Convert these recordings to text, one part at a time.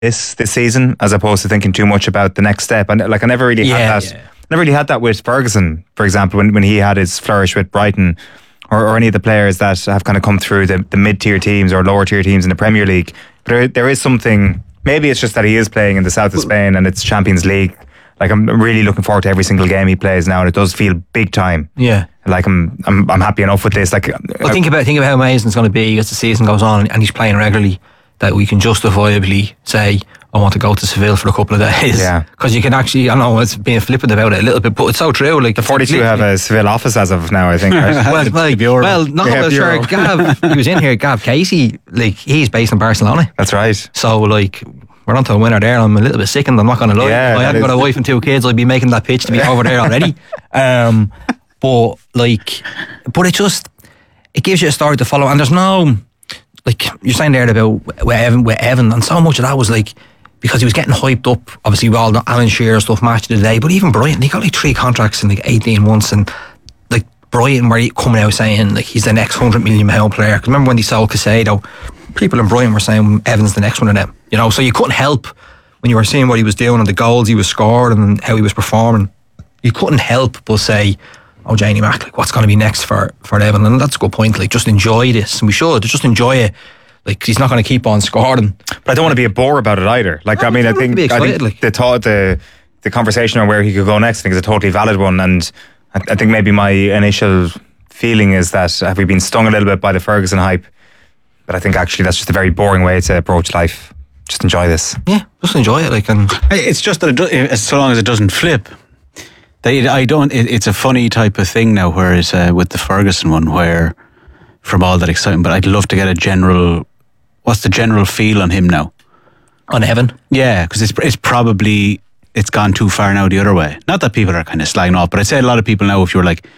this season, as opposed to thinking too much about the next step. And like I never really had that. Never really had that with Ferguson, for example, when he had his flourish with Brighton, or any of the players that have kind of come through the mid-tier teams or lower-tier teams in the Premier League. But there is something. Maybe it's just that he is playing in the south of Spain and it's Champions League. Like I'm really looking forward to every single game he plays now, and it does feel big time. Yeah. Like I'm happy enough with this. Like, well, think about how amazing it's going to be as the season goes on and he's playing regularly, that we can justifiably say, I want to go to Seville for a couple of days. Yeah. Because you can actually, I know it's being flippant about it a little bit, but it's so true. Like the 42 have a Seville office as of now, I think. Right? Gav, he was in here, Gav Casey, like he's based in Barcelona. That's right. So like, we're on to a winner there. I'm a little bit sickened, I'm not going to lie. Yeah, if I hadn't got a wife and 2 kids, I'd be making that pitch to be over there already. But it gives you a story to follow, and there's no, like you're saying there about with Evan, and so much of that was like because he was getting hyped up. Obviously, with all the Alan Shearer stuff, match of the day, but even Brighton, he got like 3 contracts in like 18 months, and like Brighton were coming out saying like he's the next £100 million player. Because remember when they sold Casado, people in Brighton were saying Evan's the next one of them. You know, so you couldn't help when you were seeing what he was doing and the goals he was scoring and how he was performing. You couldn't help but say, oh, Janie Mac, like what's going to be next for Evan? And that's a good point. Like, just enjoy this, and we should just enjoy it. Like, he's not going to keep on scoring. But I don't want to be a bore about it either. Like, I think the conversation on where he could go next, I think, is a totally valid one. And I think maybe my initial feeling is that have we been stung a little bit by the Ferguson hype? But I think actually that's just a very boring way to approach life. Just enjoy this. Yeah, just enjoy it. Like, and it's just that so long as it doesn't flip. It's a funny type of thing now, whereas with the Ferguson one, where from all that excitement, but I'd love to get a general, what's the general feel on him now? On Evan? Yeah, because it's probably, it's gone too far now the other way. Not that people are kind of slagging off, but I'd say a lot of people now, if you're like,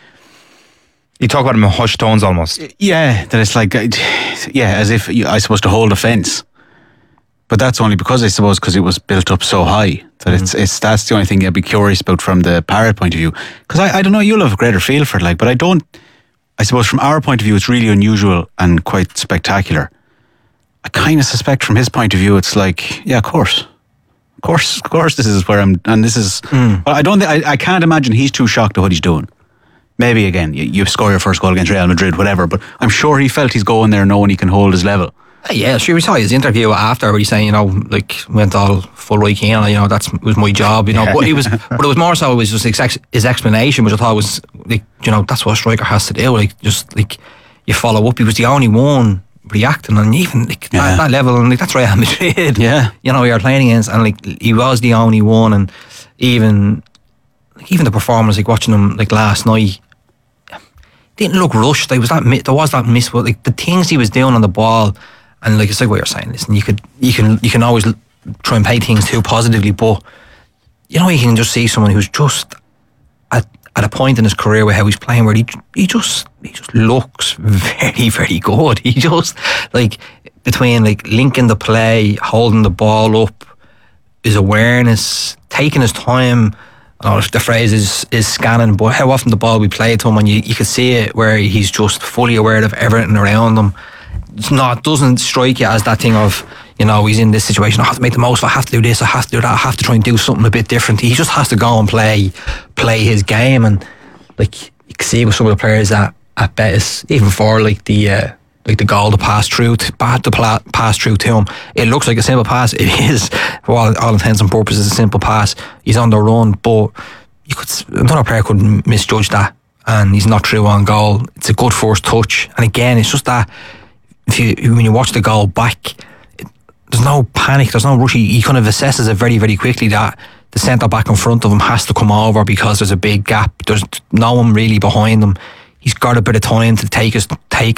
you talk about him in hushed tones almost. Yeah, that it's like, yeah, as if I supposed to hold offence. But that's only because, I suppose, because it was built up so high that it's that's the only thing I'd be curious about from the Parrot point of view. Because I don't know, you'll have a greater feel for it, like, but I suppose from our point of view, it's really unusual and quite spectacular. I kind of suspect from his point of view, it's like, yeah, of course, this is where I'm, and this is. But I can't imagine he's too shocked at what he's doing. Maybe again, you score your first goal against Real Madrid, whatever. But I'm sure he felt he's going there knowing he can hold his level. Yeah, sure. We saw his interview after where he's saying, you know, like went all full right in, you know, that was my job, you know. But it was more so, it was just his explanation, which I thought was like, you know, that's what a striker has to do. Like, just like you follow up. He was the only one reacting, and even like that level, and like that's Real Madrid. Yeah, you know, you're playing against, and like he was the only one, and even the performance, like watching him like last night, didn't look rushed. There was that miss, but like the things he was doing on the ball. And like it's like what you're saying, listen, you can always try and paint things too positively, but you know, you can just see someone who's just at a point in his career where how he's playing, where he just looks very, very good. He just, like, between like linking the play, holding the ball up, his awareness, taking his time. I don't know if the phrase is scanning, but how often the ball we play to him, and you can see it where he's just fully aware of everything around him. Doesn't strike you as that thing of, you know, he's in this situation, I have to make the most of it, I have to do this, I have to do that, I have to try and do something a bit different. He just has to go and play his game. And like you can see with some of the players at Betis, even for like the goal to pass through to him, it looks like a simple pass. It is, for all intents and purposes, a simple pass. He's on the run, but another player could misjudge that, and he's not through on goal. It's a good first touch, and again, it's just that when you watch the goal back, there's no panic, there's no rush. He kind of assesses it very, very quickly that the centre back in front of him has to come over because there's a big gap. There's no one really behind him. He's got a bit of time to take his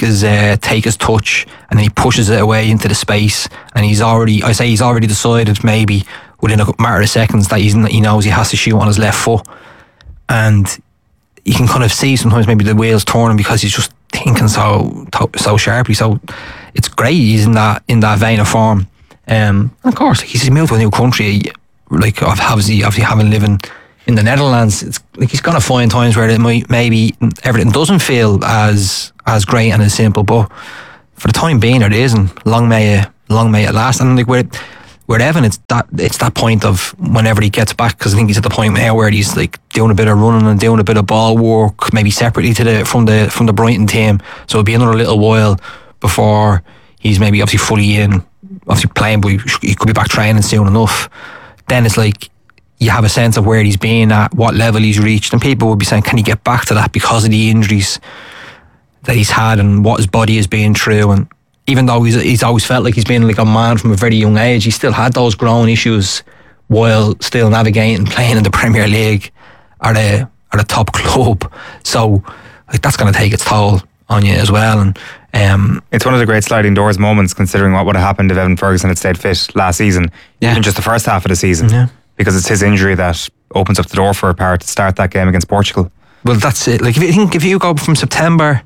touch, and then he pushes it away into the space. And he's already decided, maybe within a matter of seconds, that he knows he has to shoot on his left foot. And you can kind of see sometimes maybe the wheels turning because he's just thinking so sharply. So it's great he's in that vein of form. And of course, he's moved to a new country, like obviously having living in the Netherlands. It's like he's gonna find times where maybe everything doesn't feel as great and as simple, but for the time being it is, and long may it last. And like With Evan, it's that point of whenever he gets back, because I think he's at the point now where he's like doing a bit of running and doing a bit of ball work, maybe separately from the Brighton team. So it'll be another little while before he's maybe obviously fully in, obviously playing, but he could be back training soon enough. Then it's like you have a sense of where he's been at, what level he's reached, and people will be saying, can he get back to that because of the injuries that he's had and what his body has been through? And even though he's always felt like he's been like a man from a very young age, he still had those growing issues while still navigating playing in the Premier League at a top club. So like, that's going to take its toll on you as well. And it's one of the great sliding doors moments, considering what would have happened if Evan Ferguson had stayed fit last season, even just the first half of the season, because it's his injury that opens up the door for Parrott to start that game against Portugal. Well, that's it. Like if you go from September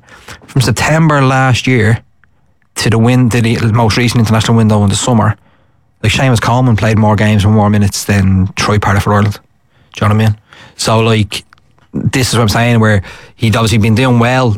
last year to the most recent international window in the summer, like Seamus Coleman played more games and more minutes than Troy Parrott for Ireland. Do you know what I mean? So like, this is what I'm saying, where he'd obviously been doing well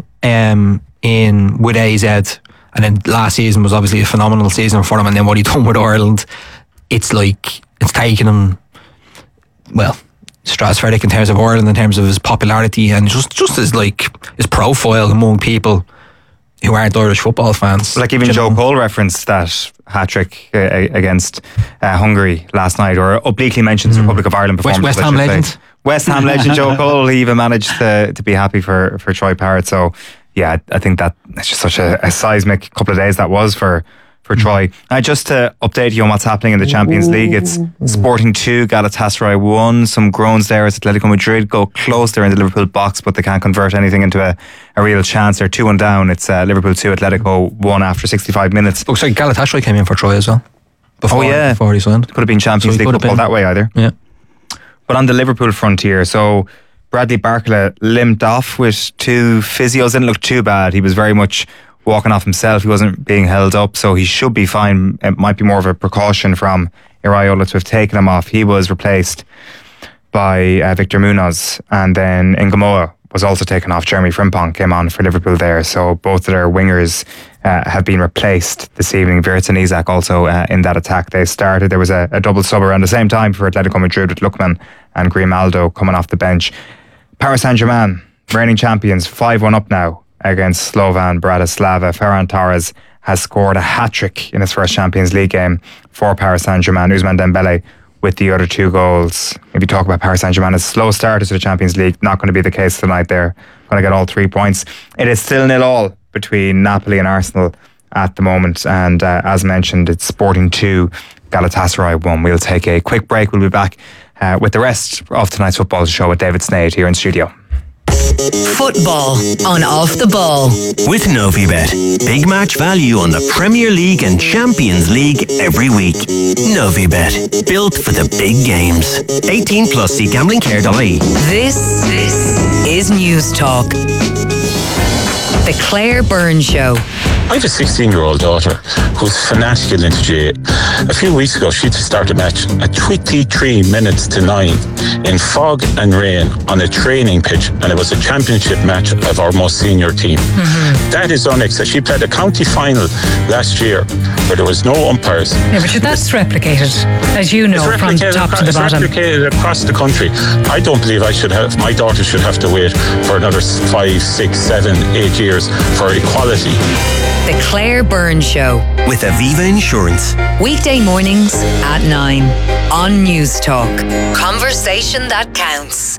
with AZ, and then last season was obviously a phenomenal season for him, and then what he done with Ireland, it's like it's taken him, well, stratospheric in terms of Ireland, in terms of his popularity and just as like his profile among people who aren't Irish football fans. Like even Joe Cole referenced that hat-trick against Hungary last night, or obliquely mentions the Republic of Ireland performance. West Ham legend. West Ham legend Joe Cole, he even managed to be happy for Troy Parrott. So yeah, I think that it's just such a seismic couple of days that was for Troy. Just to update you on what's happening in the Champions League, it's Sporting 2, Galatasaray 1. Some groans there as Atletico Madrid go close. They're in the Liverpool box, but they can't convert anything into a real chance. They're 2-1 down. It's Liverpool 2, Atletico 1 after 65 minutes. Oh, sorry, Galatasaray came in for Troy as well. Before he signed. Could have been Champions League football that way either. Yeah. But on the Liverpool frontier, so Bradley Barcola limped off with 2 physios. Didn't look too bad. He was very much walking off himself. He wasn't being held up, so he should be fine. It might be more of a precaution from Iraola to have taken him off. He was replaced by Victor Munoz, and then Ngamoa was also taken off. Jeremy Frimpong came on for Liverpool there, so both of their wingers have been replaced this evening. Wirtz and Isak also in that attack. They started. There was a double sub around the same time for Atletico Madrid with Lookman and Grimaldo coming off the bench. Paris Saint-Germain, reigning champions, 5-1 up now against Slovan Bratislava. Ferran Torres has scored a hat-trick in his first Champions League game for Paris Saint-Germain. Ousmane Dembele with the other 2 goals. Maybe talk about Paris Saint-Germain as slow starters to the Champions League. Not going to be the case tonight. They're going to get all 3 points. It is still 0-0 between Napoli and Arsenal at the moment. And as mentioned, it's Sporting 2, Galatasaray 1. We'll take a quick break. We'll be back with the rest of tonight's football show with David Sneyd here in studio. Football on Off the Ball with Novibet. Big match value on the Premier League and Champions League every week. Novibet, built for the big games. 18 plus, see gamblingcare.ie. This is News Talk. The Claire Byrne Show. I have a 16-year-old daughter who's fanatical into GAA. A few weeks ago, she started a match at 23 minutes to 9 in fog and rain on a training pitch, and it was a championship match of our most senior team. That is unacceptable. She played a county final last year where there was no umpires. Yeah, but that's replicated, as you know, from top to the bottom. It's replicated across the country. I don't believe my daughter should have to wait for another 5, 6, 7, 8 years for equality. The Claire Byrne Show with Aviva Insurance. Weekday mornings at 9 on News Talk. Conversation that counts.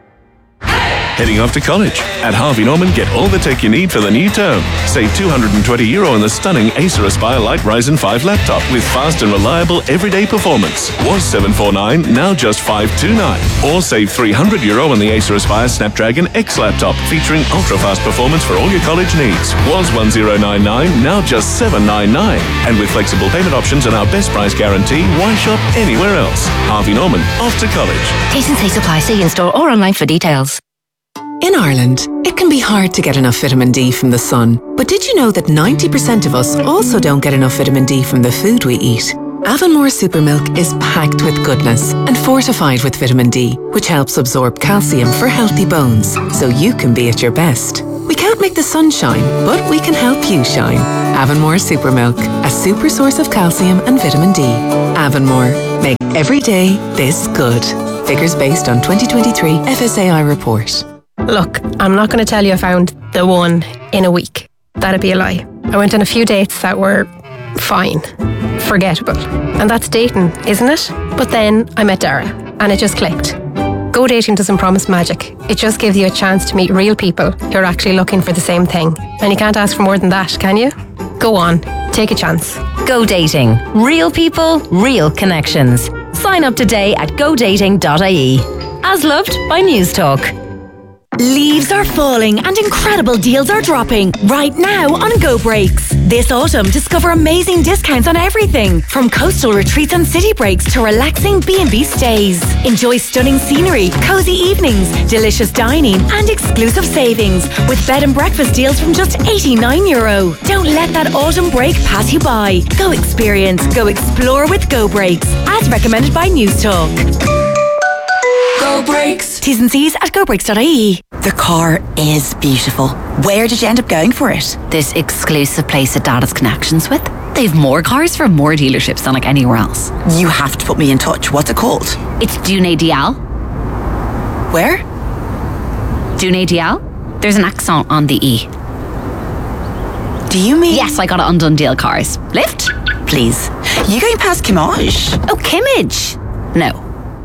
Heading off to college? At Harvey Norman, get all the tech you need for the new term. Save €220 on the stunning Acer Aspire Light Ryzen 5 laptop with fast and reliable everyday performance. Was $749, now just $529. Or save €300 on the Acer Aspire Snapdragon X laptop featuring ultra-fast performance for all your college needs. Was $1099, now just $799. And with flexible payment options and our best price guarantee, why shop anywhere else? Harvey Norman, off to college. T&C supply. See in-store or online for details. In Ireland, it can be hard to get enough vitamin D from the sun. But did you know that 90% of us also don't get enough vitamin D from the food we eat? Avonmore Supermilk is packed with goodness and fortified with vitamin D, which helps absorb calcium for healthy bones, so you can be at your best. We can't make the sun shine, but we can help you shine. Avonmore Super Milk, a super source of calcium and vitamin D. Avonmore, make every day this good. Figures based on 2023 FSAI report. Look, I'm not going to tell you I found the one in a week. That'd be a lie. I went on a few dates that were fine, forgettable. And that's dating, isn't it? But then I met Dara, and it just clicked. Go Dating doesn't promise magic. It just gives you a chance to meet real people who are actually looking for the same thing. And you can't ask for more than that, can you? Go on, take a chance. Go Dating. Real people, real connections. Sign up today at godating.ie. As loved by News Talk. Leaves are falling and incredible deals are dropping right now on Go Breaks. This autumn, discover amazing discounts on everything from coastal retreats and city breaks to relaxing B&B stays. Enjoy stunning scenery, cozy evenings, delicious dining and exclusive savings with bed and breakfast deals from just €89. Don't let that autumn break pass you by. Go experience, go explore with Go Breaks, as recommended by News Talk. Go Breaks. T's and C's at gobreaks.ie. The car is beautiful. Where did you end up going for it? This exclusive place that Dad has connections with. They've more cars from more dealerships than like anywhere else. You have to put me in touch. What's it called? It's Dune Dial. Where? Dune Dial. There's an accent on the E. Do you mean? Yes, I got it on Dundee Cars. Lift? Please. You going past Kimmage? Oh, Kimmage? No.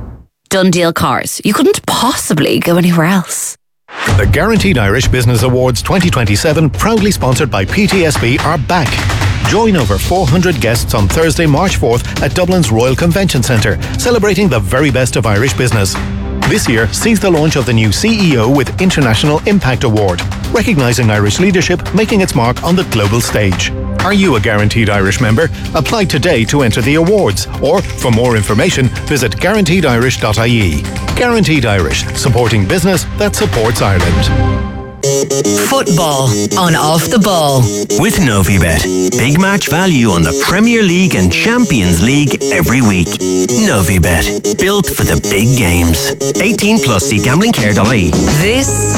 Dundee Cars. You couldn't possibly go anywhere else. The Guaranteed Irish Business Awards 2027, proudly sponsored by PTSB, are back. Join over 400 guests on Thursday, March 4th at Dublin's Royal Convention Centre, celebrating the very best of Irish business. This year sees the launch of the new CEO with International Impact Award, recognising Irish leadership making its mark on the global stage. Are you a Guaranteed Irish member? Apply today to enter the awards, or for more information, visit guaranteedirish.ie. Guaranteed Irish, supporting business that supports Ireland. Football on Off the Ball. With Novibet. Big match value on the Premier League and Champions League every week. Novibet. Built for the big games. 18 plus. See gamblingcare.ie. This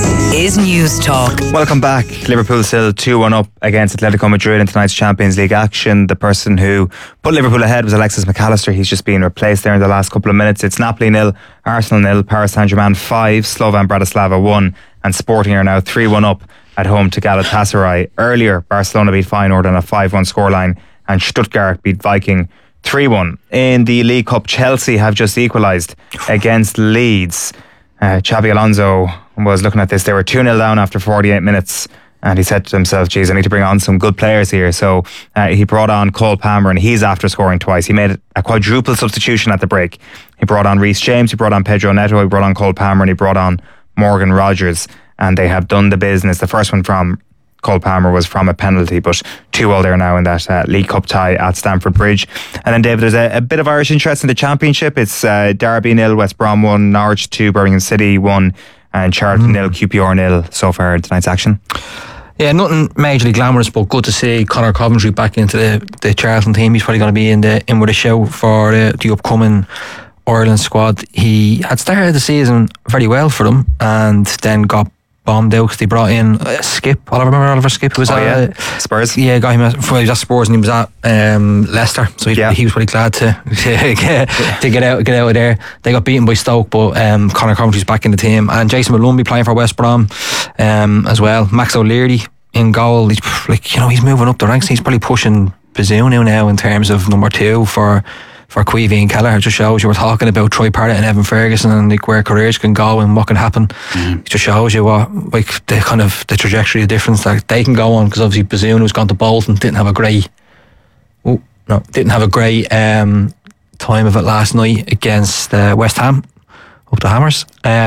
is News Talk. Welcome back. Liverpool still 2-1 up against Atletico Madrid in tonight's Champions League action. The person who put Liverpool ahead was Alexis McAllister. He's just been replaced there in the last couple of minutes. It's Napoli 0, Arsenal 0, Paris Saint-Germain 5, Slovan Bratislava 1, and Sporting are now 3-1 up at home to Galatasaray. Earlier, Barcelona beat Feyenoord on a 5-1 scoreline, and Stuttgart beat Viking 3-1. In the League Cup, Chelsea have just equalised against Leeds. Xabi Alonso was looking at this. They were 2-0 down after 48 minutes, and he said to himself, geez, I need to bring on some good players here. So he brought on Cole Palmer, and he's after scoring twice. He made a quadruple substitution at the break. He brought on Reece James, he brought on Pedro Neto, he brought on Cole Palmer, and he brought on Morgan Rogers, and they have done the business. The first one from Cole Palmer was from a penalty, but 2-2 there now in that League Cup tie at Stamford Bridge. And then, David, there's a bit of Irish interest in the Championship. It's Derby 0, West Brom 1, Norwich 2, Birmingham City 1, and Charlton 0, QPR 0 so far in tonight's action. Yeah, nothing majorly glamorous, but good to see Conor Coventry back into the Charlton team. He's probably going to be in with a show for the upcoming Ireland squad. He had started the season very well for them and then got bombed out. They brought in Skip, Oliver Skip, who was at Spurs. Yeah, got him he was at Spurs and he was at Leicester, so he was pretty glad to get out of there. They got beaten by Stoke, but Conor Coventry's back in the team, and Jason Malumbi playing for West Brom as well. Max O'Leary in goal. He's moving up the ranks. He's probably pushing Bazunu now in terms of number 2 for Queevy and Kelleher. It just shows you, we're talking about Troy Parrott and Evan Ferguson and where careers can go and what can happen. It just shows you what the trajectory of difference that they can go on, because obviously Bazunu, who's gone to Bolton, didn't have a great time of it last night against West Ham. Up the Hammers.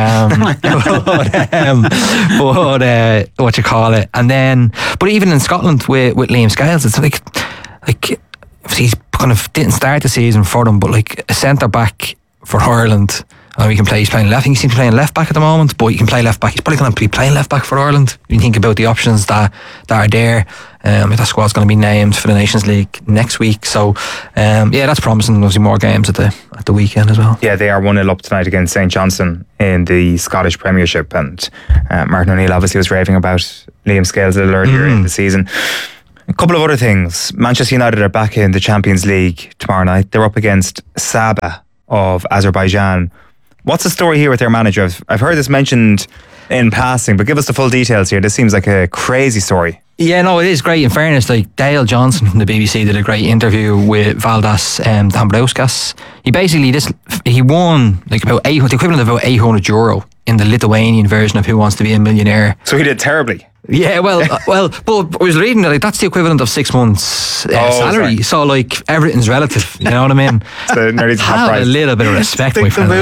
What you call it. And then, but even in Scotland with Liam Scales, it's like he's kind of didn't start the season for them, but like a centre back for Ireland, he's playing left. I think he seems to be playing left back at the moment, but he can play left back. He's probably going to be playing left back for Ireland. You think about the options that are there. That squad's going to be named for the Nations League next week. So, that's promising. Obviously, more games at the weekend as well. Yeah, they are 1-0 up tonight against St Johnstone in the Scottish Premiership, and Martin O'Neill obviously was raving about Liam Scales a little earlier in the season. A couple of other things. Manchester United are back in the Champions League tomorrow night. They're up against Sabah of Azerbaijan. What's the story here with their manager? I've heard this mentioned in passing, but give us the full details here. This seems like a crazy story. Yeah, no, it is great. In fairness, like Dale Johnson from the BBC did a great interview with Valdas Dambrauskas. He won like the equivalent of about €800 in the Lithuanian version of Who Wants to Be a Millionaire. So he did terribly. Yeah, but I was reading that that's the equivalent of 6 months salary. Sorry. So like everything's relative. You know what I mean? So nearly the top have price. a little bit of respect, my friend.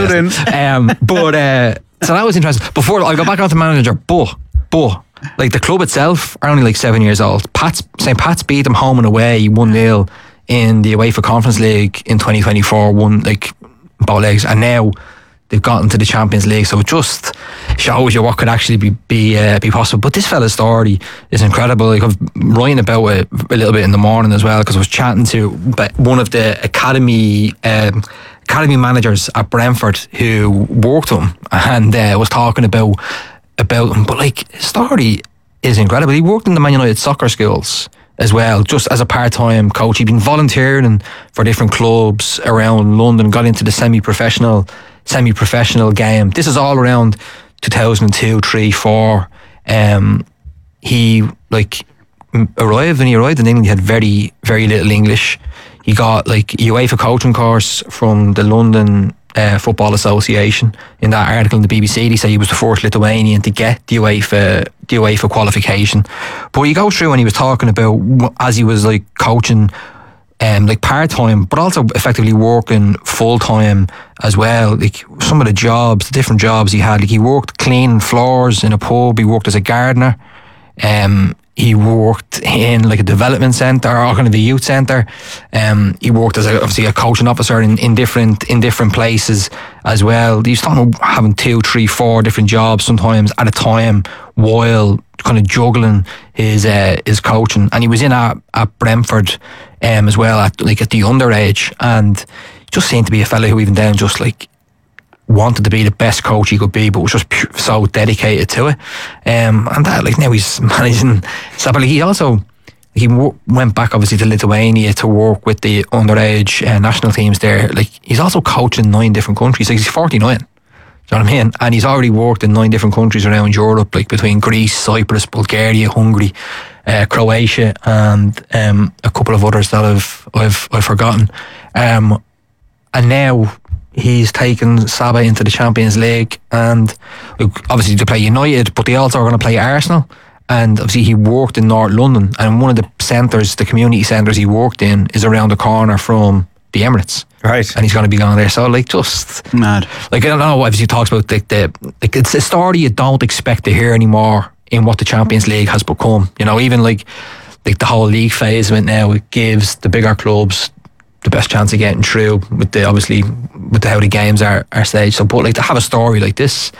So that was interesting. Before I go back on to manager, but like the club itself are only like 7 years old. St. Pat's beat them home and away 1-0 in the UEFA Conference League in 2024. Won like both legs, and now they've gotten to the Champions League. So it just shows you what could actually be possible. But this fella's story is incredible. Like, I was writing about it a little bit in the morning as well, because I was chatting to one of the academy managers at Brentford who worked with him, and was talking about him. But like, his story is incredible. He worked in the Man United soccer schools as well, just as a part-time coach. He'd been volunteering for different clubs around London, got into the semi-professional game. This is all around 2002, 3, 4. He arrived in England. He had very, very little English. He got like a UEFA coaching course from the London Football Association. In that article in the BBC, they say he was the first Lithuanian to get the UEFA qualification. But you go through, and he was talking about as he was like coaching like part-time, but also effectively working full-time as well. Like some of the different jobs he had. Like he worked cleaning floors in a pub. He worked as a gardener. He worked in like a development centre or kind of a youth centre. He worked as obviously a coaching officer in different places as well. He was having 2, 3, 4 different jobs sometimes at a time while kind of juggling his coaching. And he was in at Brentford as well at the underage, and just seemed to be a fella who even then just like wanted to be the best coach he could be, but was just so dedicated to it. And that, like, now he's managing. So, but he went back obviously to Lithuania to work with the underage national teams there. Like, he's also coached in 9 different countries. Like, he's 49. Do you know what I mean? And he's already worked in 9 different countries around Europe, like between Greece, Cyprus, Bulgaria, Hungary, Croatia, and a couple of others that I've forgotten. And now he's taken Sabah into the Champions League, and obviously they play United, but they also are going to play Arsenal. And obviously he worked in North London, and one of the centres, the community centres he worked in, is around the corner from the Emirates. Right. And he's going to be going there. So like, just mad. Like, I don't know, obviously he talks about it's a story you don't expect to hear anymore in what the Champions League has become. You know, even like the whole league phase of it now, it gives the bigger clubs the best chance of getting through with how the games are staged. So, but like, to have a story like this,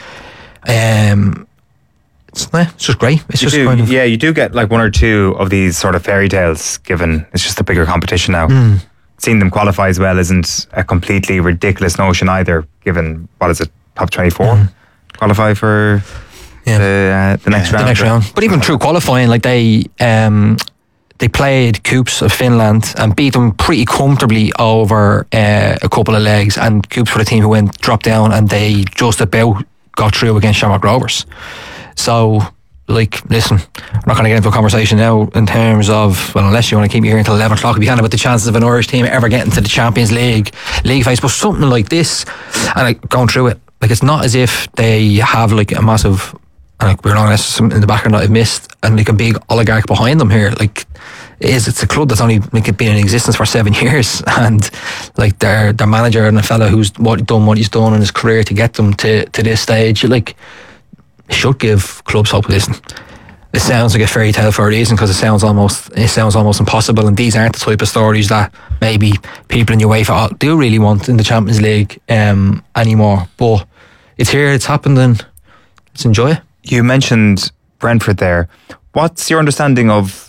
it's just great. You do get like 1 or 2 of these sort of fairy tales given. It's just a bigger competition now. Seeing them qualify as well isn't a completely ridiculous notion either, given, what is it, top 24 qualify for the next round. But even through qualifying, like they played Coops of Finland and beat them pretty comfortably over a couple of legs, and Coops were the team who dropped down, and they just about got through against Shamrock Rovers. So, like, listen, we're not going to get into a conversation now in terms of, well, unless you want to keep me here until 11 o'clock, if you can, about the chances of an Irish team ever getting to the Champions League phase. But something like this, and like going through it, like, it's not as if they have like a massive, and like, we're not something in the background that I've missed, and like a big oligarch behind them here. Like, it's a club that's only like been in existence for 7 years, and like their manager and a fella who's done what he's done in his career to get them to this stage, like, should give clubs hope. Listen, it sounds like a fairy tale for a reason, because it sounds almost impossible, and these aren't the type of stories that maybe people in UEFA do really want in the Champions League anymore. But it's here, it's happened, and let's enjoy it. You mentioned Brentford there. What's your understanding of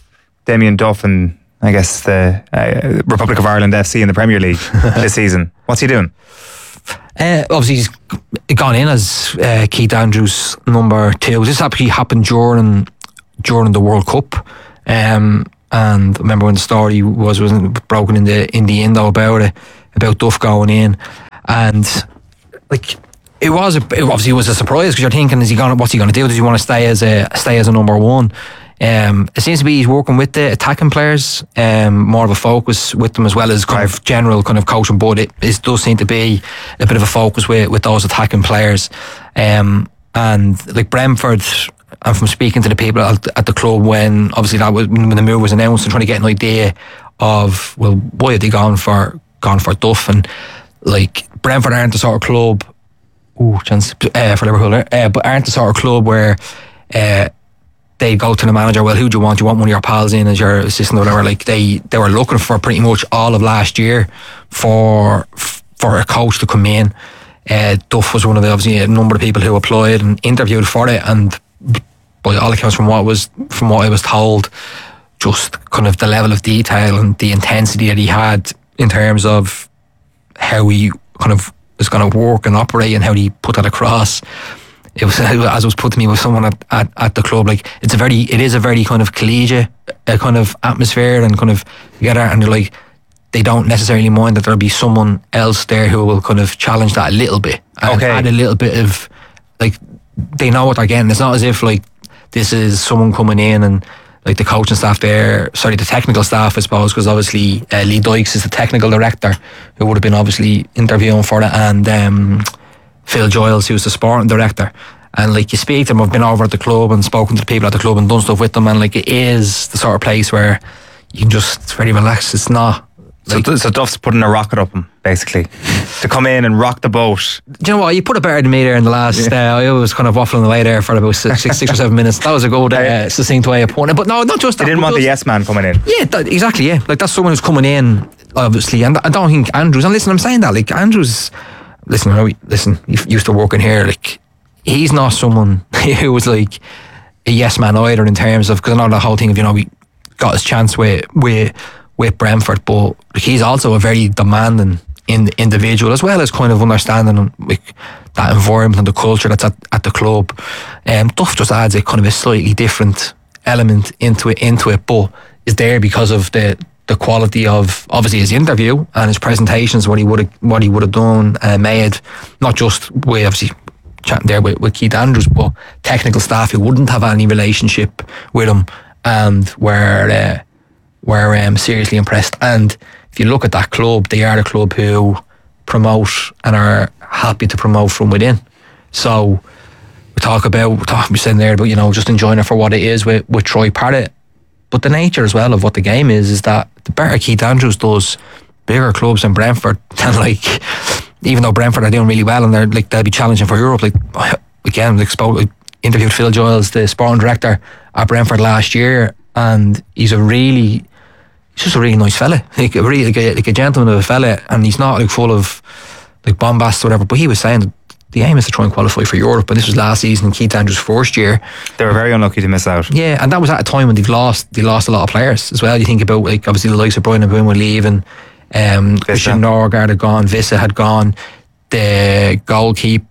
Damien Duff and I guess the Republic of Ireland FC in the Premier League this season. What's he doing? Obviously he's gone in as Keith Andrews number 2. This actually happened during the World Cup, and I remember when the story was broken in the Indo about Duff going in, and like it obviously was a surprise because you're thinking, what's he going to do? Does he want to stay as a number 1? It seems to be he's working with the attacking players, more of a focus with them as well as kind of general kind of coaching, but it does seem to be a bit of a focus with those attacking players, and like Brentford, and from speaking to the people at the club when obviously when the move was announced and trying to get an idea of, well, why have they gone for Duff, and like Brentford aren't the sort of club for Liverpool, but aren't the sort of club where they go to the manager, well, who do you want? Do you want one of your pals in as your assistant or whatever? Like they were looking for pretty much all of last year for a coach to come in. Duff was one of obviously a number of people who applied and interviewed for it, and by all accounts from what I was told, just kind of the level of detail and the intensity that he had in terms of how he kind of is going to work and operate and how he put that across. It was, as it was put to me, with someone at the club, like it is a very kind of collegiate kind of atmosphere and kind of together, and they're like, they don't necessarily mind that there'll be someone else there who will kind of challenge that a little bit and add a little bit of, like, they know what they're getting. It's not as if like this is someone coming in and like the coaching staff there, the technical staff, I suppose, because obviously Lee Dykes is the technical director who would have been obviously interviewing for it, and Phil Giles, who's the sporting director. And like you speak to them, I've been over at the club and spoken to the people at the club and done stuff with them, and like it is the sort of place where you can just very relaxed. It's not like, so Duff's putting a rocket up him basically to come in and rock the boat. Do you know what, you put it better than me there in the last I was kind of waffling away there for about 6 or 7 minutes. That was a good succinct way of putting it. But no, not just that. They didn't want the yes man coming in. Yeah, exactly, yeah. Like that's someone who's coming in obviously, and I don't think Andrews, and listen, I'm saying that like Andrews, listen, he used to work in here, like he's not someone who was like a yes man either, in terms of, because I know the whole thing of, you know, we got his chance with Brentford, but he's also a very demanding individual, as well as kind of understanding like that environment and the culture that's at the club. Duff just adds a kind of a slightly different element into it, but is there because of the quality of obviously his interview and his presentations, what he would have done, made, not just with obviously chatting there with Keith Andrews, but technical staff who wouldn't have any relationship with him and were seriously impressed. And if you look at that club, they are a club who promote and are happy to promote from within. So we're saying there about, you know, just enjoying it for what it is with Troy Parrott. But the nature as well of what the game is that the better Keith Andrews does, bigger clubs than Brentford, and like, even though Brentford are doing really well and they'll be challenging for Europe, like again, interviewed Phil Giles, the sporting director at Brentford last year, and he's just a really nice fella, like a gentleman of a fella, and he's not like full of like bombast or whatever. But he was saying that the aim is to try and qualify for Europe, and this was last season in Keith Andrews' first year. They were very unlucky to miss out. Yeah, and that was at a time when they lost a lot of players as well. You think about like obviously the likes of Brian Boone were leaving, Christian Norgard had gone, Vissa had gone, the goalkeeper,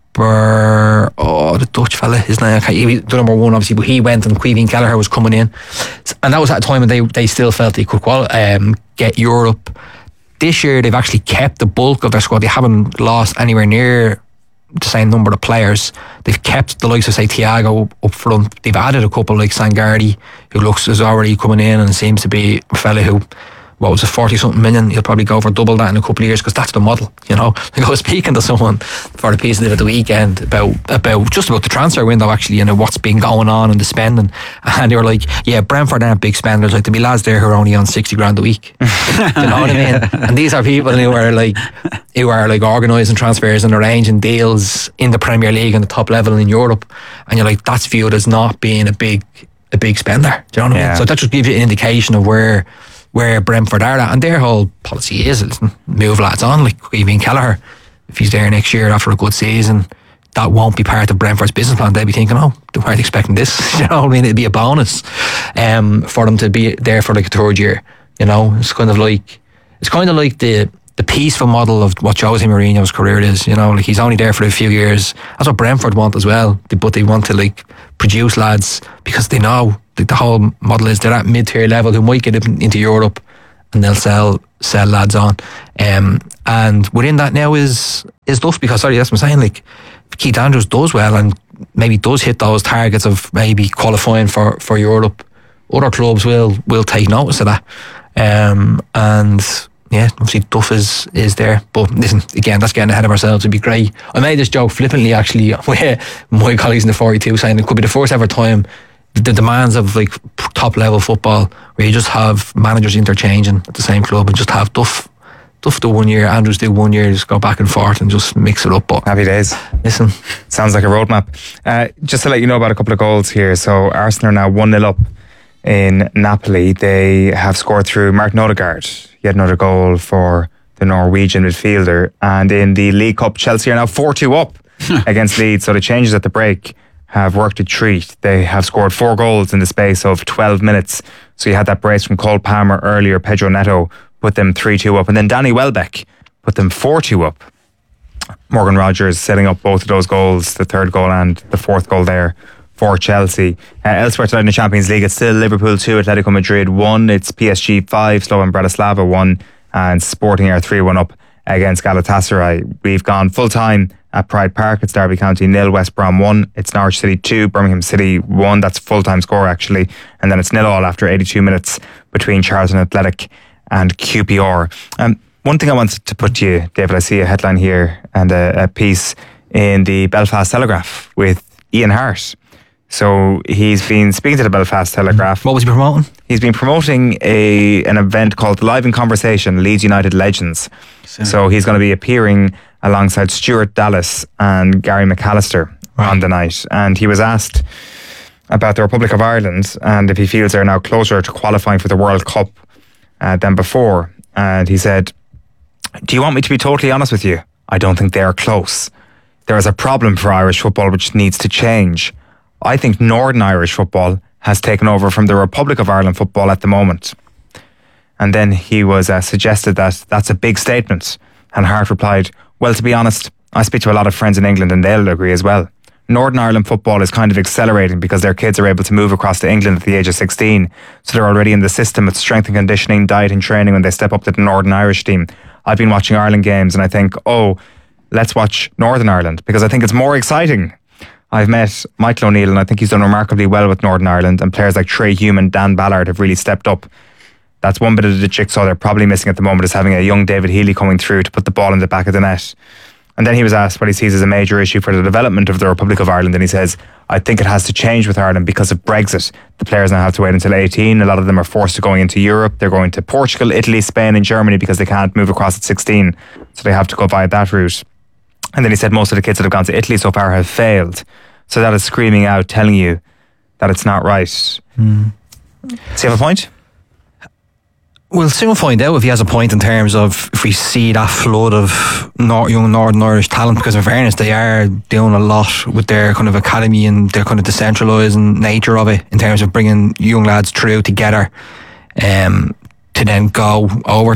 the Dutch fella, his name, he was the number 1 obviously, but he went, and Queeveen Kelleher was coming in, and that was at a time when they still felt they could get Europe. This year they've actually kept the bulk of their squad. They haven't lost anywhere near the same number of players. They've kept the likes of, say, Thiago up front. They've added a couple like Sangardi, who is already coming in and seems to be a fella who, what was it, 40-something million, he'll probably go for double that in a couple of years, because that's the model, you know. Like I was speaking to someone for the piece I did at the weekend about the transfer window actually, and what's been going on and the spending, and they were like, yeah, Brentford aren't big spenders, like there'll be lads there who are only on 60 grand a week. Do you know what I mean? And these are people who are like organising transfers and arranging deals in the Premier League and the top level in Europe, and you're like, that's viewed as not being a big spender. Do you know what I mean? So that just gives you an indication of where Brentford are at, and their whole policy is move lads on, like Queeveen Kelleher, if he's there next year after a good season, that won't be part of Brentford's business plan. They'll be thinking, oh, they weren't expecting this. You know what I mean? It'd be a bonus for them to be there for like a third year. You know, it's kind of like the peaceful model of what Jose Mourinho's career is. You know, like he's only there for a few years. That's what Brentford want as well. But they want to like produce lads because they know the whole model is they're at mid-tier level who might get into Europe, and they'll sell lads on. And within that now is Duff, because sorry, that's what I'm saying. Like if Keith Andrews does well and maybe does hit those targets of maybe qualifying for Europe, other clubs will take notice of that. And yeah, obviously Duff is there. But listen, again, that's getting ahead of ourselves. It'd be great. I made this joke flippantly actually with my colleagues in the 42 saying it could be the first ever time the demands of like top level football where you just have managers interchanging at the same club and just have Duff do 1 year, Andrews do 1 year, just go back and forth and just mix it up. But happy days. Listen, sounds like a roadmap. Just to let you know about a couple of goals here. So Arsenal are now 1-0 up in Napoli. They have scored through Martin Odegaard, yet another goal for the Norwegian midfielder. And in the League Cup, Chelsea are now 4-2 up against Leeds. So the changes at the break have worked a treat. They have scored 4 goals in the space of 12 minutes. So you had that brace from Cole Palmer earlier. Pedro Neto put them 3-2 up, and then Danny Welbeck put them 4-2 up. Morgan Rogers setting up both of those goals, the third goal and the fourth goal there for Chelsea. Elsewhere tonight in the Champions League, it's still Liverpool 2, Atletico Madrid 1. It's PSG 5, Slovan Bratislava 1, and Sporting are 3-1 up against Galatasaray. We've gone full time at Pride Park. It's Derby County 0, West Brom 1. It's Norwich City 2, Birmingham City 1. That's full time score actually. And then it's 0-0 after 82 minutes between Charlton Athletic and QPR. One thing I wanted to put to you, David, I see a headline here and a piece in the Belfast Telegraph with Ian Hart. So he's been speaking to the Belfast Telegraph. What was he promoting? He's been promoting an event called Live in Conversation, Leeds United Legends. So he's going to be appearing alongside Stuart Dallas and Gary McAllister on the night. And he was asked about the Republic of Ireland and if he feels they're now closer to qualifying for the World Cup than before. And he said, "Do you want me to be totally honest with you? I don't think they are close. There is a problem for Irish football which needs to change. I think Northern Irish football has taken over from the Republic of Ireland football at the moment." And then he was suggested that that's a big statement. And Hart replied, "Well, to be honest, I speak to a lot of friends in England and they'll agree as well. Northern Ireland football is kind of accelerating because their kids are able to move across to England at the age of 16. So they're already in the system with strength and conditioning, diet and training when they step up to the Northern Irish team. I've been watching Ireland games and I think, oh, let's watch Northern Ireland because I think it's more exciting. I've met Michael O'Neill and I think he's done remarkably well with Northern Ireland, and players like Trey Hume and Dan Ballard have really stepped up. That's one bit of the jigsaw they're probably missing at the moment, is having a young David Healy coming through to put the ball in the back of the net." And then he was asked what he sees as a major issue for the development of the Republic of Ireland, and he says, "I think it has to change with Ireland because of Brexit. The players now have to wait until 18. A lot of them are forced to going into Europe. They're going to Portugal, Italy, Spain and Germany because they can't move across at 16. So they have to go via that route." And then he said most of the kids that have gone to Italy so far have failed. So that is screaming out, telling you that it's not right. Does he have a point? We'll soon find out if he has a point in terms of if we see that flood of young Northern Irish talent, because in fairness they are doing a lot with their kind of academy and their kind of decentralising nature of it in terms of bringing young lads through together to then go over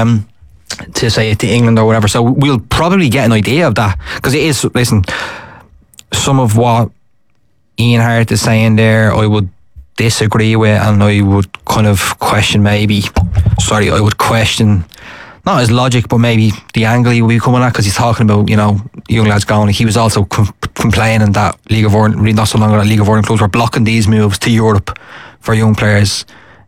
to say to England or whatever. So we'll probably get an idea of that, because it is, listen, some of what Ian Hart is saying there I would disagree with, and I would kind of question I would question not his logic but maybe the angle he would be coming at, because he's talking about, you know, young lads going. He was also complaining that League of Ireland, really not so long ago, League of Ireland clubs were blocking these moves to Europe for young players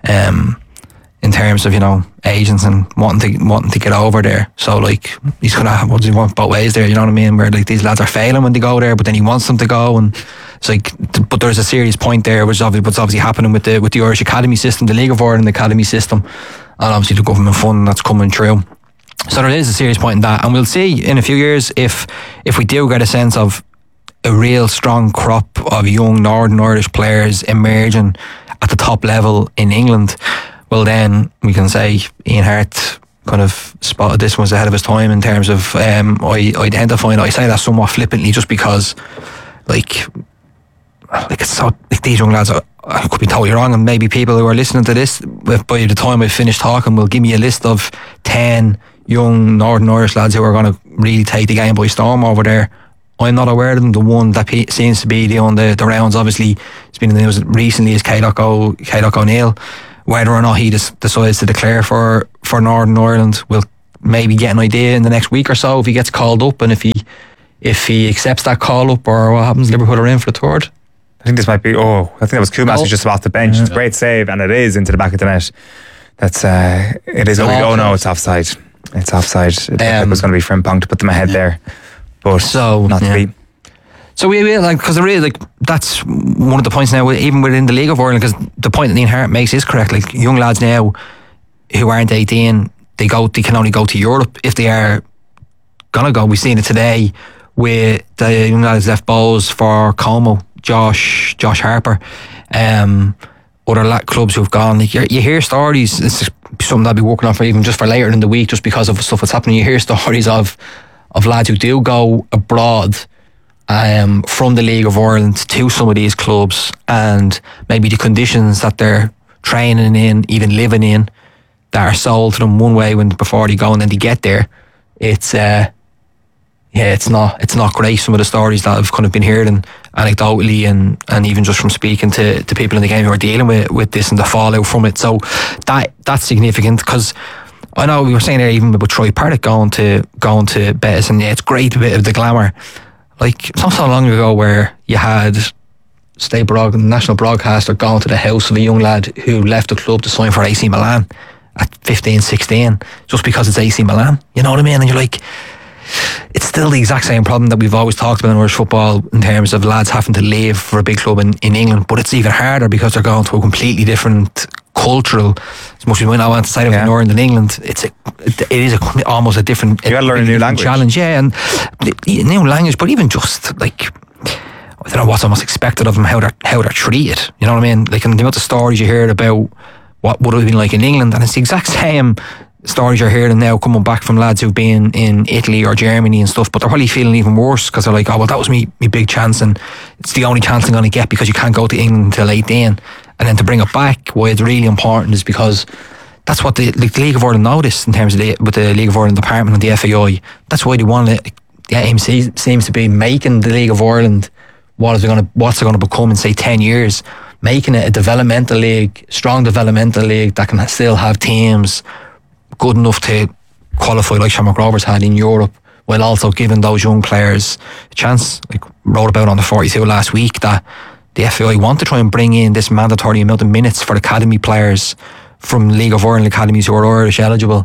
in terms of, you know, agents and wanting to get over there. So like he's gonna have, what does he want, both ways there, you know what I mean, where like these lads are failing when they go there but then he wants them to go, and it's like, but there's a serious point there which is what's obviously happening with the Irish academy system, the League of Ireland academy system, and obviously the government funding that's coming through. So there is a serious point in that, and we'll see in a few years if we do get a sense of a real strong crop of young Northern Irish players emerging at the top level in England. Well, then we can say Ian Hart kind of spotted this one was ahead of his time in terms of identifying it. I say that somewhat flippantly just because like it's so like these young lads I could be totally wrong, and maybe people who are listening to this by the time I finish talking will give me a list of 10 young Northern Irish lads who are going to really take the game by storm over there. I'm not aware of them. The one that seems to be on the rounds, obviously, it's been in the news recently, is Céadach O'Neill. Whether or not he decides to declare for Northern Ireland, we'll maybe get an idea in the next week or so if he gets called up, and if he accepts that call up, or what happens. Liverpool are in for the third. I think this might be. I think that was Kumas who's just off the bench. It's a great save, and it is into the back of the net. That's it is. No, it's offside. It's offside. It was going to be Frimpong to put them ahead there, but not to be. So we like, because really, like, that's one of the points now, even within the League of Ireland, because the point that Ian Hart makes is correct. Like, young lads now who aren't 18, they can only go to Europe if they are gonna go. We've seen it today with the young lads left Bows for Como, Josh Harper, other clubs who've gone. Like, you hear stories. It's something I'll be working on for even just for later in the week, just because of stuff that's happening. You hear stories of lads who do go abroad from the League of Ireland to some of these clubs, and maybe the conditions that they're training in, even living in, that are sold to them one way before they go, and then they get there. It's not great. Some of the stories that I've kind of been hearing anecdotally, and even just from speaking to people in the game who are dealing with this and the fallout from it. So that's significant, because I know we were saying there even about Troy Parrott going to Betis, and it's great, a bit of the glamour. Like, it's not so long ago where you had national broadcaster going to the house of a young lad who left the club to sign for AC Milan at 15, 16, just because it's AC Milan. You know what I mean? And you're like, it's still the exact same problem that we've always talked about in Irish football in terms of lads having to leave for a big club in England, but it's even harder because they're going to a completely different cultural, as much as we know outside of Northern in England, it is almost a different, you gotta learn a new language challenge, and new language, but even just like, I don't know what's almost expected of them, how they're treated, you know what I mean? Like, and the amount of stories you hear about what would have been like in England, and it's the exact same stories you're hearing now coming back from lads who've been in Italy or Germany and stuff, but they're probably feeling even worse because they're like, oh well, that was me big chance, and it's the only chance I'm going to get because you can't go to England until 18. And then to bring it back, why it's really important is because that's what the League of Ireland noticed in terms of with the League of Ireland department and the FAI. That's why they want it. The aim seems to be making the League of Ireland what's it going to become in, say, 10 years, making it a developmental league, strong developmental league that can still have teams good enough to qualify like Shamrock Rovers had in Europe, while also giving those young players a chance. Like, wrote about on the 42 last week that the FAI want to try and bring in this mandatory amount of minutes for academy players from League of Ireland academies who are Irish eligible,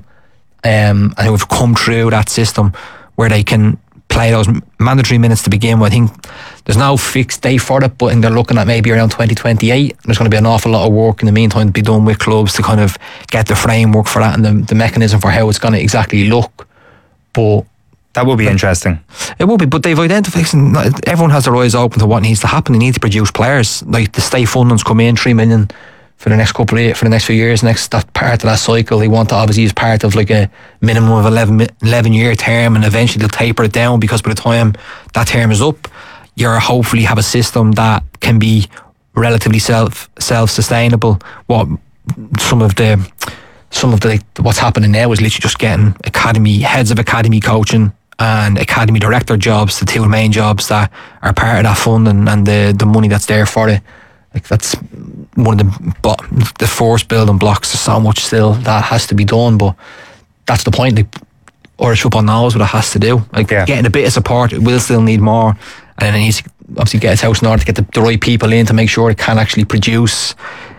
and who have come through that system where they can play those mandatory minutes to begin with. I think there's no fixed date for it, but they're looking at maybe around 2028. There's going to be an awful lot of work in the meantime to be done with clubs to kind of get the framework for that and the mechanism for how it's going to exactly look. But that will be interesting. It will be, but they've identified, everyone has their eyes open to what needs to happen. They need to produce players. Like, the state funding's come in, 3 million for the next few years. That part of that cycle, they want to obviously use part of like a minimum of 11 year term, and eventually they'll taper it down, because by the time that term is up, you hopefully have a system that can be relatively self-sustainable. Some of the what's happening now is literally just getting heads of academy coaching and academy director jobs, the two main jobs that are part of that funding and the money that's there for it. Like, that's one of the first building blocks. There's so much still that has to be done, but that's the point. Like, Irish football knows what it has to do. Like, getting a bit of support, it will still need more, and it needs to obviously get its house in order to get the right people in to make sure it can actually produce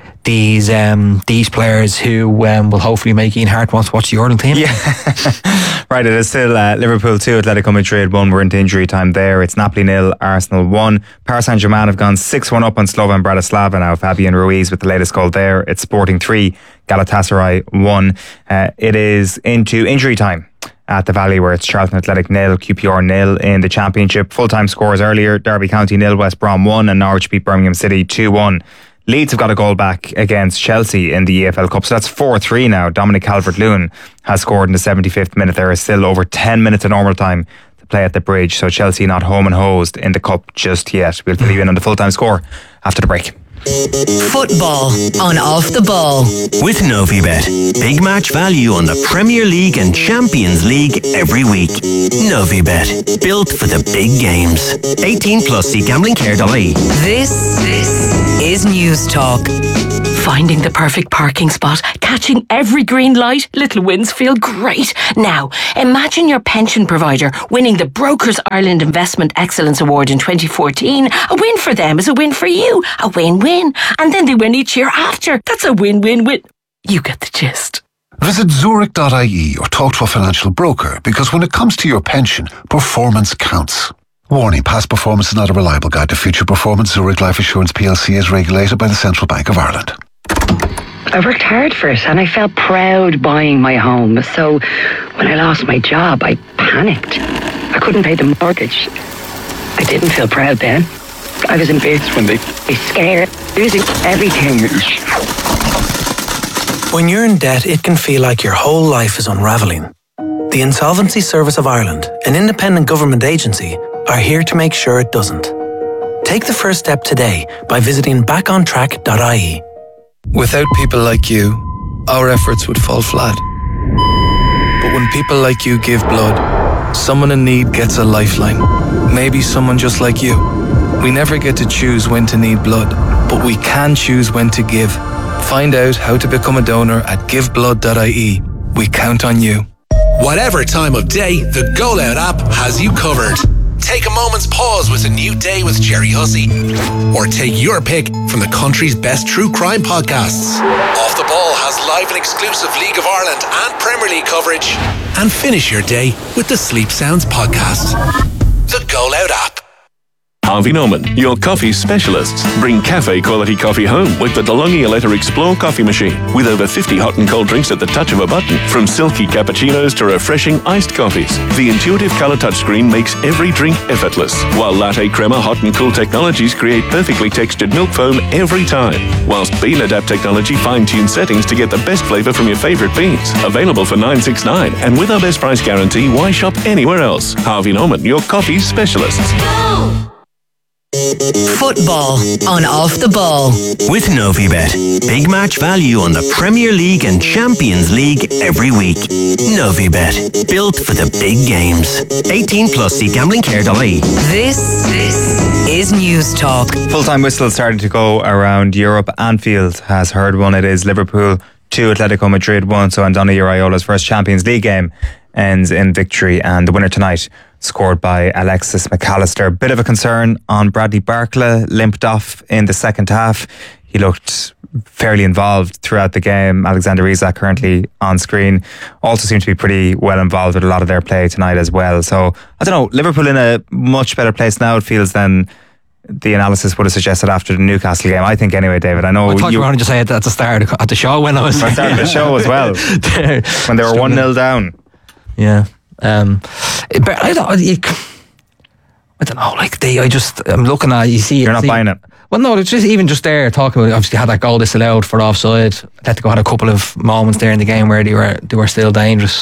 these players who will hopefully make Ian Hart want to watch the Ireland team. Yeah. Right, it is still Liverpool 2, Atletico Madrid 1. We're into injury time there. It's Napoli 0, Arsenal 1. Paris Saint-Germain have gone 6-1 up on Slovan Bratislava now. Fabian Ruiz with the latest goal there. It's Sporting 3, Galatasaray 1. It is into injury time at the Valley, where it's Charlton Athletic 0, QPR 0 in the Championship. Full-time scores earlier: Derby County 0, West Brom 1, and Norwich beat Birmingham City 2-1. Leeds have got a goal back against Chelsea in the EFL Cup, so that's 4-3 now. Dominic Calvert-Lewin has scored in the 75th minute. There is still over 10 minutes of normal time to play at the Bridge, so Chelsea not home and hosed in the Cup just yet. We'll fill you in on the full-time score after the break. Football on Off the Ball. With Novibet. Big match value on the Premier League and Champions League every week. Novibet. Built for the big games. 18 plus. See gamblingcare.ie. This is News Talk. Finding the perfect parking spot, catching every green light, little wins feel great. Now, imagine your pension provider winning the Brokers Ireland Investment Excellence Award in 2014. A win for them is a win for you. A win-win. And then they win each year after. That's a win-win-win. You get the gist. Visit Zurich.ie or talk to a financial broker, because when it comes to your pension, performance counts. Warning, past performance is not a reliable guide to future performance. Zurich Life Assurance PLC is regulated by the Central Bank of Ireland. I worked hard for it and I felt proud buying my home. So when I lost my job, I panicked. I couldn't pay the mortgage. I didn't feel proud then. I was embarrassed when they scared, losing everything. When you're in debt, it can feel like your whole life is unravelling. The Insolvency Service of Ireland, an independent government agency, are here to make sure it doesn't. Take the first step today by visiting backontrack.ie. Without people like you, our efforts would fall flat. But when people like you give blood, someone in need gets a lifeline. Maybe someone just like you. We never get to choose when to need blood, but we can choose when to give. Find out how to become a donor at giveblood.ie. We count on you. Whatever time of day, the Goal Out app has you covered. Take a moment's pause with a new day with Jerry Hussey. Or take your pick from the country's best true crime podcasts. Off the Ball has live and exclusive League of Ireland and Premier League coverage. And finish your day with the Sleep Sounds podcast. The Goal Out app. Harvey Norman, your coffee specialists. Bring cafe quality coffee home with the DeLonghi Aletta Explore coffee machine. With over 50 hot and cold drinks at the touch of a button. From silky cappuccinos to refreshing iced coffees. The intuitive colour touchscreen makes every drink effortless. While latte crema hot and cool technologies create perfectly textured milk foam every time. Whilst Bean Adapt technology fine-tunes settings to get the best flavour from your favourite beans. Available for $9.69. And with our best price guarantee, why shop anywhere else? Harvey Norman, your coffee specialists. Football on Off the Ball. With Novibet. Big match value on the Premier League and Champions League every week. Novibet. Built for the big games. 18 plus. See gamblingcare.ie. This is News Talk. Full-time whistle starting to go around Europe. Anfield has heard one. It is Liverpool 2, Atletico Madrid 1. So Andoni Iraiola's first Champions League game ends in victory, and the winner tonight scored by Alexis McAllister. Bit of a concern on Bradley Barcola, limped off in the second half. He looked fairly involved throughout the game. Alexander Isak currently on screen also seemed to be pretty well involved with a lot of their play tonight as well. So I don't know, Liverpool in a much better place now, it feels, than the analysis would have suggested after the Newcastle game, I think, anyway, David. I know I thought you were going to say it at the start of the show when I was at the start of the show as well, when they were 1-0 down. Yeah. But I don't know, like I'm looking at, you see, you're not buying it. Well, no, it's just even just there talking about, obviously had that goal disallowed for offside. Atletico had a couple of moments there in the game where they were still dangerous.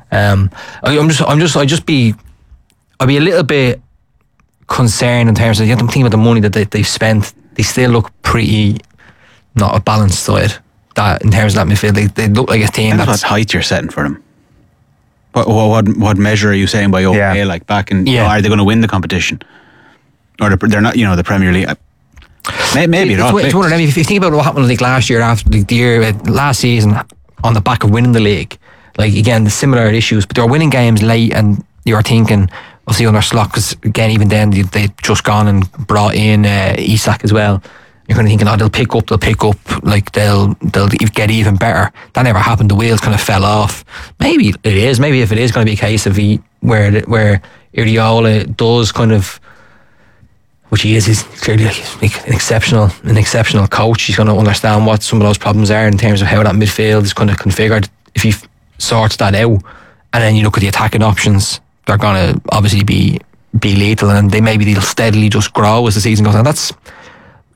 I'd be a little bit concerned in terms of, you have to think about the money that they've spent. They still look pretty not a balanced side. That in terms of that midfield, they look like a team that's what height you're setting for them. What measure are you saying by okay? Yeah. Like back in, are they going to win the competition, or they're not? The Premier League. Maybe not. It's one of them. If you think about what happened like last year, after the year last season, on the back of winning the league, like again the similar issues, but they were winning games late, and you were thinking, we'll see on their slot, because again even then they'd just gone and brought in Isak as well. You're kind of thinking, they'll pick up, like they'll get even better. That never happened. The wheels kind of fell off. Maybe it is. Maybe if it is going to be a case of where Iriola does kind of, which he is, he's clearly like an exceptional coach. He's going to understand what some of those problems are in terms of how that midfield is kind of configured. If he sorts that out, and then you look at the attacking options, they're going to obviously be lethal, and they'll steadily just grow as the season goes on.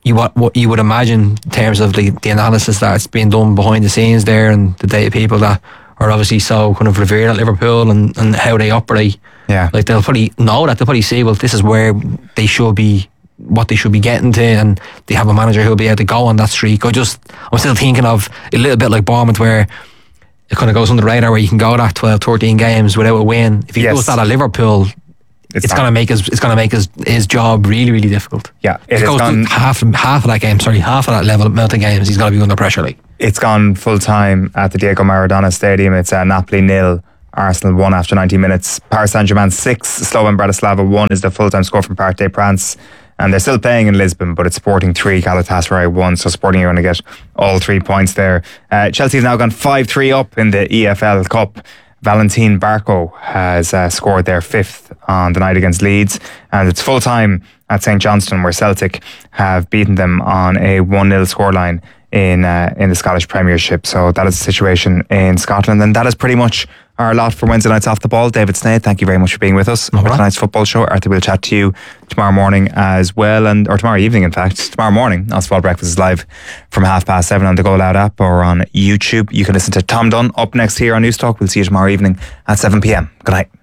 what you would imagine in terms of the analysis that's being done behind the scenes there, and the data people that are obviously so kind of revered at Liverpool and how they operate. Yeah. Like they'll probably know that. They'll probably say, well, this is where they should be, what they should be getting to, and they have a manager who'll be able to go on that streak. I'm still thinking of a little bit like Bournemouth, where it kind of goes under the radar, where you can go that 12, 13 games without a win. If he does that at Liverpool, it's going to make his job really, really difficult. Yeah, it goes half of that level amount of games, he's got to be under pressure. Like, it's gone full time at the Diego Maradona Stadium. It's Napoli 0, Arsenal 1 after 90 minutes. Paris Saint-Germain 6, Slovan Bratislava 1 is the full time score from Parc des Princes. And they're still playing in Lisbon, but it's Sporting 3, Galatasaray 1. So Sporting are going to get all 3 points there. Chelsea has now gone 5-3 up in the EFL Cup. Valentin Barco has scored their 5th on the night against Leeds, and it's full time at St Johnstone, where Celtic have beaten them on a 1-0 scoreline in the Scottish Premiership. So that is the situation in Scotland, and that is pretty much our lot for Wednesday Nights Off the Ball. David Sneyd, thank you very much for being with us for tonight's football show. Arthur, we'll chat to you tomorrow morning as well, or tomorrow evening, in fact. Tomorrow morning, Football Breakfast is live from 7:30 on the Go Loud app or on YouTube. You can listen to Tom Dunn up next here on News Talk. We'll see you tomorrow evening at 7 p.m. Good night.